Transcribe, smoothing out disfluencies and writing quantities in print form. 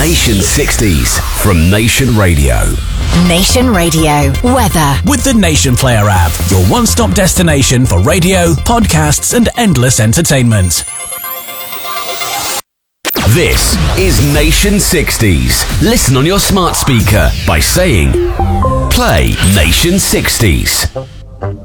Nation 60s from Nation Radio. Nation Radio weather with the Nation Player app, your one-stop destination for radio, podcasts, and endless entertainment. This is Nation 60s. Listen on your smart speaker by saying, "Play Nation 60s."